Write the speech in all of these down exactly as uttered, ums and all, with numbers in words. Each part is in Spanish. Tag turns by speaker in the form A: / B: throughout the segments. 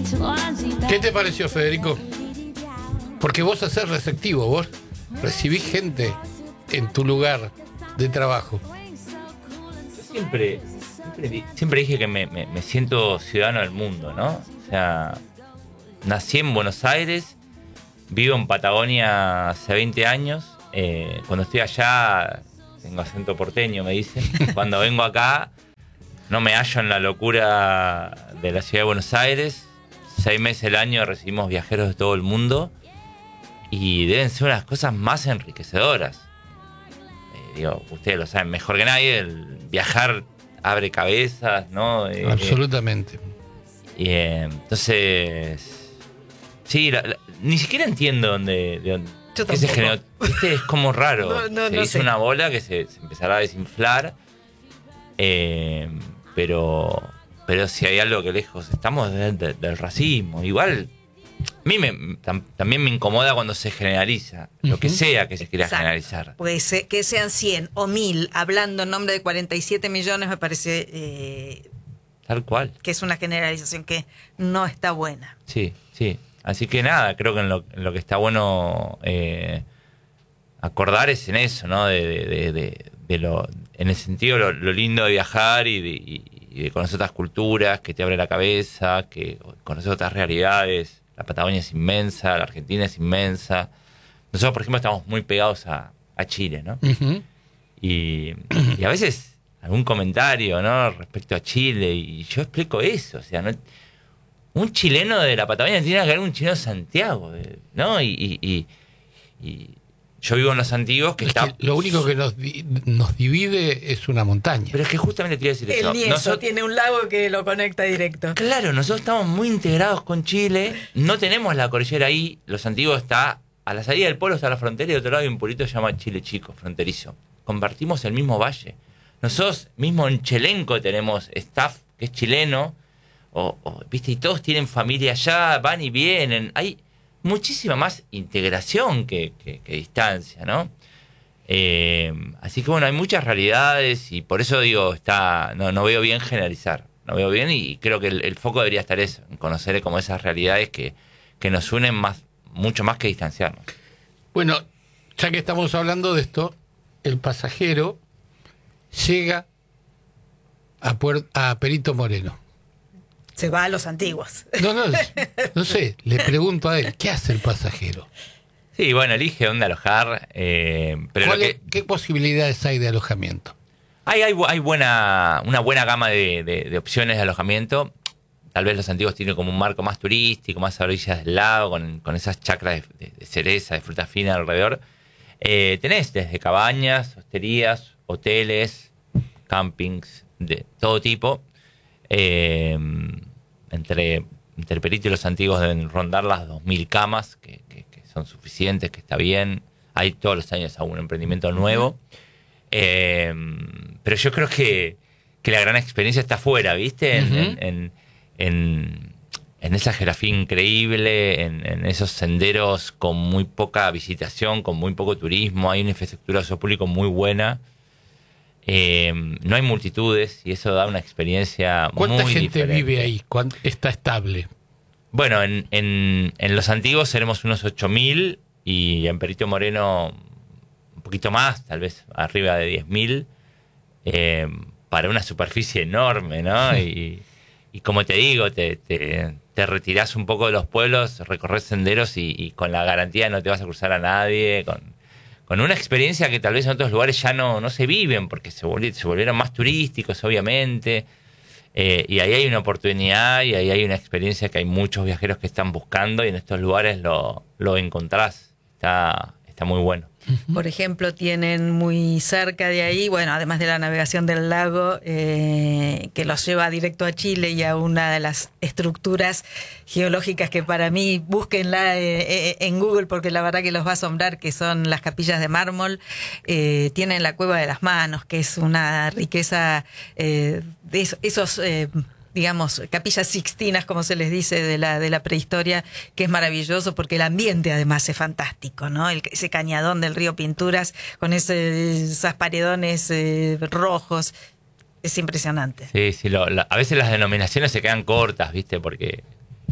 A: ¿Qué te pareció, Federico? Porque vos hacés receptivo, vos recibís gente en tu lugar de trabajo.
B: Yo siempre, siempre, siempre dije que me, me, me siento ciudadano del mundo, ¿no? O sea, nací en Buenos Aires, vivo en Patagonia hace veinte años. Eh, cuando estoy allá, tengo acento porteño, me dicen. Cuando vengo acá, no me hallo en la locura de la ciudad de Buenos Aires. Seis meses al año recibimos viajeros de todo el mundo y deben ser unas cosas más enriquecedoras. Eh, digo, ustedes lo saben mejor que nadie, el viajar abre cabezas, ¿no? Eh,
A: Absolutamente.
B: Y eh, entonces, sí, la, la, ni siquiera entiendo dónde, de dónde
C: Yo
B: qué se
C: tampoco.
B: generó. Este es como raro.
C: No, no,
B: se
C: no
B: hizo
C: sé.
B: una bola que se, se empezará a desinflar. Eh, pero, pero si hay algo que lejos estamos de, de, del racismo. Igual, a mí me, tam, también me incomoda cuando se generaliza. Lo que sea que se quiera
C: Exacto.
B: generalizar.
C: Pues se- que sean cien o mil hablando en nombre de cuarenta y siete millones me parece eh,
B: Tal cual.
C: que es una generalización que no está buena.
B: Sí, sí. Así que nada, creo que en lo, en lo que está bueno eh, acordar es en eso, ¿no? De, de, de, de, de lo, en el sentido lo, lo lindo de viajar y de, y, y de conocer otras culturas, que te abre la cabeza, que conocer otras realidades. La Patagonia es inmensa, la Argentina es inmensa. Nosotros, por ejemplo, estamos muy pegados a, a Chile, ¿no?
A: Uh-huh.
B: Y, y a veces algún comentario, ¿no? Respecto a Chile, y yo explico eso, o sea, no, un chileno de la Patagonia tiene que ver un chileno de Santiago, ¿no? Y, y, y, y yo vivo en Los Antiguos, que
A: Es
B: está...
A: que lo único que nos, di- nos divide es una montaña.
B: Pero es que justamente te iba a decir eso.
C: El Nieso
B: Nosotros-
C: tiene un lago que lo conecta directo.
B: Claro, nosotros estamos muy integrados con Chile, no tenemos la cordillera ahí, Los Antiguos está, a la salida del pueblo está la frontera y de otro lado hay un pueblito que se llama Chile Chico, fronterizo. Compartimos el mismo valle. Nosotros mismo en Chelenco tenemos staff que es chileno, o, o, ¿viste? Y todos tienen familia allá, van y vienen. Hay muchísima más integración que, que, que distancia, ¿no? Eh, así que bueno, hay muchas realidades y por eso digo, está no, no veo bien generalizar, no veo bien y creo que el, el foco debería estar eso, en conocer como esas realidades que, que nos unen más, mucho más que distanciarnos.
A: Bueno, ya que estamos hablando de esto, el pasajero llega a, Puer- a Perito Moreno.
C: Se va a Los Antiguos.
A: No, no, no sé, le pregunto a él, ¿qué hace el pasajero?
B: Sí, bueno, elige dónde alojar, eh, pero lo
A: ¿Cuál es-
B: que,
A: ¿Qué posibilidades hay de alojamiento?
B: hay, hay, bu- hay buena, una buena gama de, de, de opciones de alojamiento. Tal vez Los Antiguos tienen como un marco más turístico, más a orillas del lago, con, con esas chacras de, de- de cereza, de fruta fina alrededor. Eh, tenés desde cabañas, hosterías, hoteles, campings, de todo tipo. Eh, entre, entre Perito y Los Antiguos deben rondar las dos mil camas, que, que, que son suficientes, que está bien. Hay todos los años algún emprendimiento nuevo. Eh, pero yo creo que, que la gran experiencia está afuera, ¿viste? En,
A: Ujú.
B: en, en, en, en esa geografía increíble, en, en esos senderos con muy poca visitación, con muy poco turismo. Hay una infraestructura sociopública muy buena. Eh, no hay multitudes y eso da una experiencia muy
A: ¿Cuánta gente
B: diferente.
A: vive ahí? ¿Cuán- ¿Está estable?
B: Bueno, en, en, en Los Antiguos seremos unos ocho mil y en Perito Moreno un poquito más, tal vez arriba de diez mil, eh, para una superficie enorme, ¿no? Y, y como te digo, te, te, te retirás un poco de los pueblos, recorres senderos y, y con la garantía de no te vas a cruzar a nadie, con, con una experiencia que tal vez en otros lugares ya no, no se viven porque se, volvi- se volvieron más turísticos, obviamente. Eh, y ahí hay una oportunidad y ahí hay una experiencia que hay muchos viajeros que están buscando y en estos lugares lo, lo encontrás. Está, está muy bueno.
C: Por ejemplo, tienen muy cerca de ahí, bueno, además de la navegación del lago, eh, que los lleva directo a Chile y a una de las estructuras geológicas que para mí, búsquenla eh, eh, en Google porque la verdad que los va a asombrar, que son las capillas de mármol. Eh, tienen la Cueva de las Manos, que es una riqueza eh, de eso- esos... Eh, digamos, capillas sixtinas, como se les dice, de la de la prehistoria, que es maravilloso porque el ambiente además es fantástico, ¿no? El, ese cañadón del río Pinturas con ese, esas paredones eh, rojos, es impresionante.
B: Sí, sí, lo- la- a veces las denominaciones se quedan cortas, ¿viste? Porque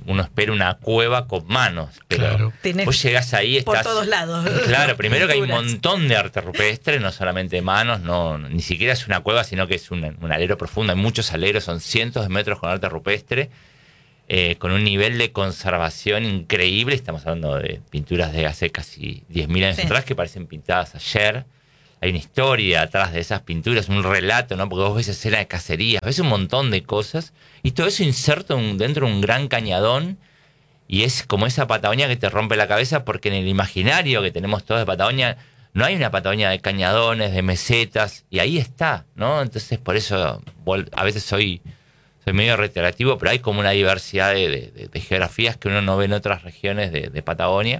B: uno espera una cueva con manos, pero
A: Claro.
B: vos llegás ahí,
C: Por
B: estás...
C: todos lados.
B: Claro, primero que hay un
C: Pinturas.
B: montón de arte rupestre, no solamente manos, no, ni siquiera es una cueva, sino que es un, un alero profundo, hay muchos aleros, son cientos de metros con arte rupestre, eh, con un nivel de conservación increíble, estamos hablando de pinturas de hace casi diez mil años
C: Sí.
B: atrás que parecen pintadas ayer. Hay una historia atrás de esas pinturas, un relato, ¿no? Porque vos ves escenas de cacerías, ves un montón de cosas, y todo eso inserto en- dentro de un gran cañadón, y es como esa Patagonia que te rompe la cabeza, porque en el imaginario que tenemos todos de Patagonia, no hay una Patagonia de cañadones, de mesetas, y ahí está, ¿no? Entonces, por eso, vol- a veces soy, soy medio reiterativo, pero hay como una diversidad de, de- de- de geografías que uno no ve en otras regiones de, de Patagonia.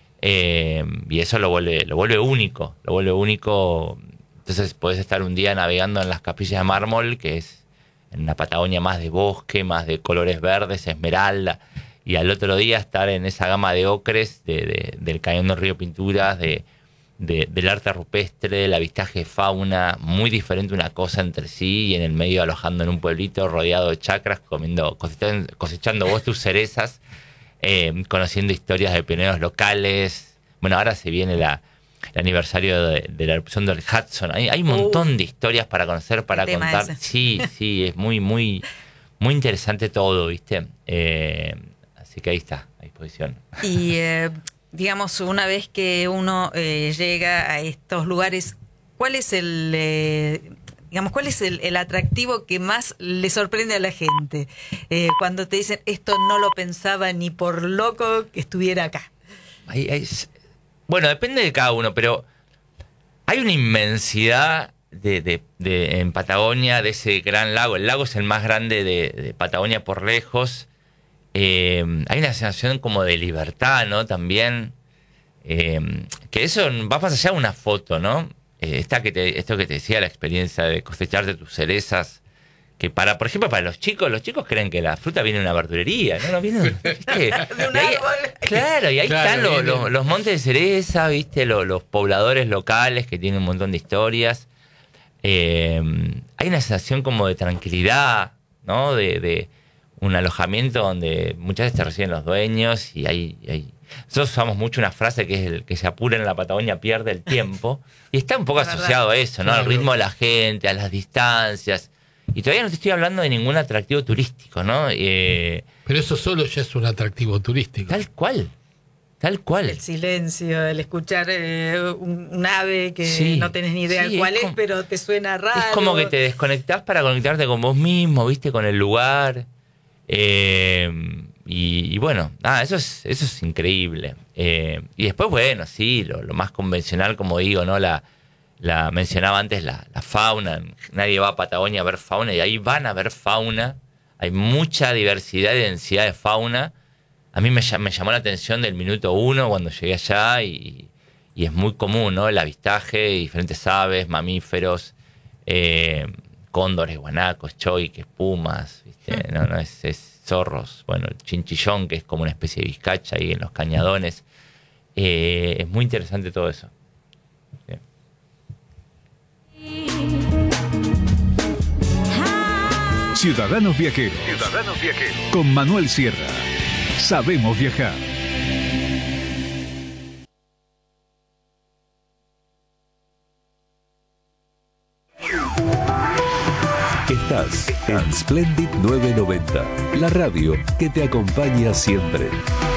B: Eh, y eso lo vuelve, lo vuelve único, lo vuelve único. Entonces podés estar un día navegando en las capillas de mármol, que es en una Patagonia más de bosque, más de colores verdes, esmeralda, y al otro día estar en esa gama de ocres de, de- del cañón del río Pinturas, de, de- del arte rupestre, del avistaje de fauna, muy diferente una cosa entre sí, y en el medio alojando en un pueblito rodeado de chacras, comiendo, cosechando, cosechando vos tus cerezas. Eh, conociendo historias de pioneros locales. Bueno, ahora se viene la, el aniversario de, de la erupción del Hudson. Hay, hay un montón
C: Uh,
B: de historias para conocer, para
C: el tema
B: contar.
C: ese.
B: Sí, sí, es muy, muy, muy interesante todo, ¿viste? Eh, así que ahí está, a disposición.
C: Y eh, digamos, una vez que uno eh, llega a estos lugares, ¿cuál es el, eh, digamos, cuál es el, el atractivo que más le sorprende a la gente? Eh, cuando te dicen, esto no lo pensaba ni por loco que estuviera acá.
B: Ahí- ahí es- bueno, depende de cada uno, pero hay una inmensidad de, de- de- en Patagonia de ese gran lago. El lago es el más grande de, de Patagonia por lejos. Eh, hay una sensación como de libertad, ¿no? También. Eh, que eso va más allá de una foto, ¿no? Eh, esta que te, esto que te decía, la experiencia de cosecharte tus cerezas. Que para, por ejemplo, para los chicos, los chicos creen que la fruta viene de una verdulería, ¿no? No viene, ¿viste?
C: De un
B: Y ahí-
C: árbol.
B: Claro, y ahí
A: Claro,
B: están los,
A: viene-
B: los- los montes de cereza, ¿viste? Los, los pobladores locales que tienen un montón de historias. Eh, hay una sensación como de tranquilidad, ¿no? De, de un alojamiento donde muchas veces te reciben los dueños y hay, hay... Nosotros usamos mucho una frase que es el que se apura en la Patagonia pierde el tiempo, y está un poco
C: Es verdad.
B: asociado a eso, ¿no? Al
A: Claro.
B: ritmo de la gente, a las distancias. Y todavía no te estoy hablando de ningún atractivo turístico, ¿no? Eh,
A: Pero eso solo ya es un atractivo turístico.
B: tal cual, tal cual.
C: El silencio, el escuchar eh, un, un ave que
B: Sí,
C: no tenés ni idea
B: sí,
C: cuál
B: es
C: es,
B: como-
C: pero te suena raro.
B: Es como que te desconectás para conectarte con vos mismo, ¿viste? Con el lugar. Eh, y, y bueno, nada, eso es, eso es increíble. Eh, y después, bueno, sí, lo, lo más convencional, como digo, ¿no? La, la mencionaba antes, la, la fauna. Nadie va a Patagonia a ver fauna, y ahí van a ver fauna. Hay mucha diversidad y densidad de fauna. A mí me, llam- me llamó la atención del minuto uno cuando llegué allá, y, y es muy común, ¿no? El avistaje de diferentes aves, mamíferos, eh, cóndores, guanacos, choiques, pumas, ¿viste? No, no, es, es zorros. Bueno, el chinchillón, que es como una especie de vizcacha ahí en los cañadones. Eh, es muy interesante todo eso. Sí.
D: Ciudadanos Viajeros.
E: Ciudadanos Viajeros.
D: Con Manuel Sierra. Sabemos viajar.
E: Estás en Splendid novecientos noventa, la radio que te acompaña siempre.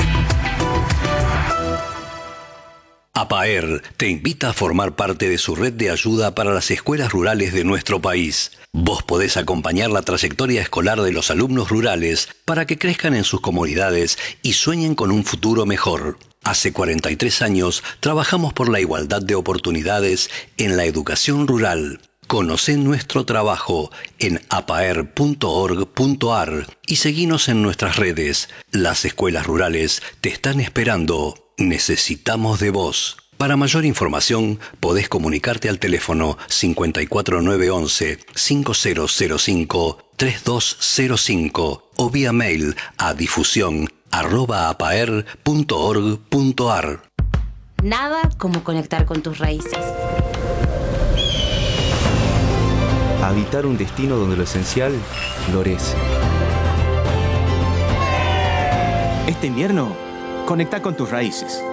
F: APAER te invita a formar parte de su red de ayuda para las escuelas rurales de nuestro país. Vos podés acompañar la trayectoria escolar de los alumnos rurales para que crezcan en sus comunidades y sueñen con un futuro mejor. Hace cuarenta y tres años trabajamos por la igualdad de oportunidades en la educación rural. Conocé nuestro trabajo en apaer punto org punto ar y seguinos en nuestras redes. Las escuelas rurales te están esperando. Necesitamos de vos. Para mayor información, podés comunicarte al teléfono cinco cuatro nueve once cinco cero cero cinco tres dos cero cinco o vía mail a difusión arroba apaer punto org punto ar.
G: Nada como conectar con tus raíces.
H: Habitar un destino donde lo esencial florece. Este invierno, conecta con tus raíces.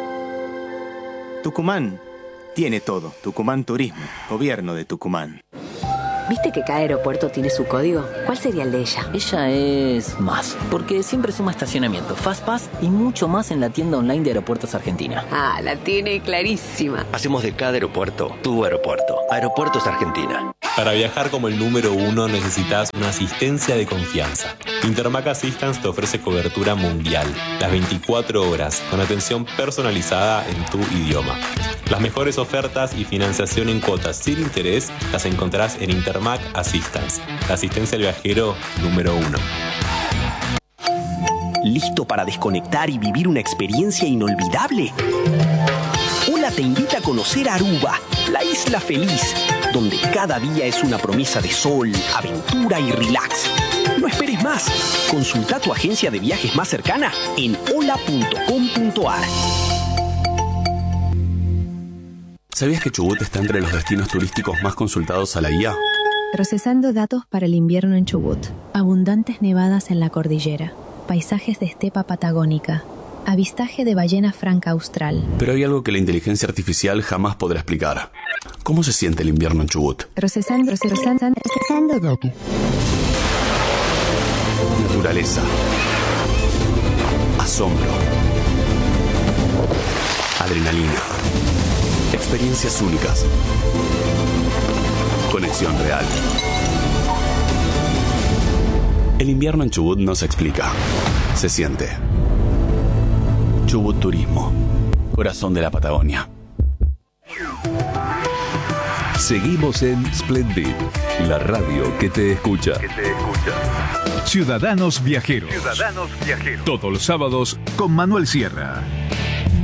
H: Tucumán tiene todo. Tucumán Turismo, Gobierno de Tucumán.
I: ¿Viste que cada aeropuerto tiene su código? ¿Cuál sería el de ella?
J: Ella es más, porque siempre suma estacionamiento, FastPass y mucho más en la tienda online de Aeropuertos Argentina.
I: Ah, la tiene clarísima.
K: Hacemos de cada aeropuerto tu aeropuerto. Aeropuertos Argentina.
L: Para viajar como el número uno necesitas una asistencia de confianza. Intermac Assistance te ofrece cobertura mundial, las veinticuatro horas, con atención personalizada en tu idioma. Las mejores ofertas y financiación en cuotas sin interés las encontrarás en Intermac Assistance, la asistencia al viajero número uno.
M: ¿Listo para desconectar y vivir una experiencia inolvidable? Ola te invita a conocer Aruba, la isla feliz, donde cada día es una promesa de sol, aventura y relax. No esperes más. Consulta tu agencia de viajes más cercana en hola punto com punto ar.
N: ¿Sabías que Chubut está entre los destinos turísticos más consultados a la guía?
O: Procesando datos para el invierno en Chubut. Abundantes nevadas en la cordillera. Paisajes de estepa patagónica. Avistaje de ballena franca austral.
N: Pero hay algo que la inteligencia artificial jamás podrá explicar. ¿Cómo se siente el invierno en Chubut?
O: Procesando, procesando, procesando datos.
N: Naturaleza. Asombro. Adrenalina. Experiencias únicas. Conexión real. El invierno en Chubut no se explica. Se siente. Chubut Turismo. Corazón de la Patagonia.
E: Seguimos en Splendid, la radio que te escucha.
D: Que te escucha. Ciudadanos Viajeros.
E: Ciudadanos Viajeros.
D: Todos los sábados con Manuel Sierra.